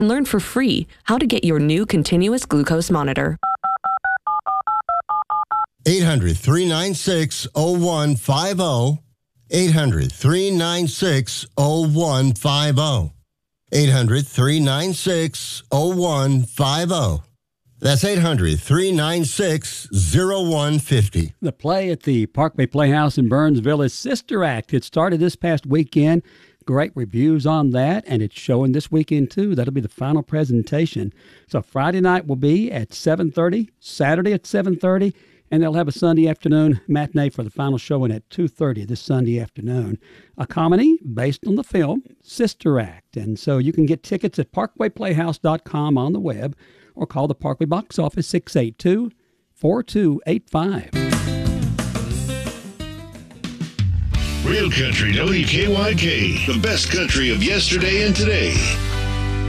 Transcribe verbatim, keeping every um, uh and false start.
and learn for free how to get your new continuous glucose monitor. eight hundred, three nine six, oh one five oh. eight hundred, three nine six, oh one five oh. eight hundred, three nine six, oh one five oh. That's eight hundred, three nine six, oh one five oh. The play at the Parkway Playhouse in Burnsville is Sister Act. It started this past weekend. Great reviews on that, and it's showing this weekend, too. That'll be the final presentation. So Friday night will be at seven thirty, Saturday at seven thirty, and they'll have a Sunday afternoon matinee for the final showing at two thirty this Sunday afternoon. A comedy based on the film Sister Act. And so you can get tickets at parkway playhouse dot com on the web, or call the Parkway box office six eight two, four two eight five. Real Country W K Y K, the best country of yesterday and today.